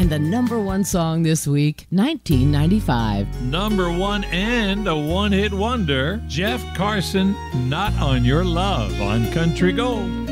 And the number one song this week, 1995. Number one and a one-hit wonder, Jeff Carson, Not on Your Love on Country Gold.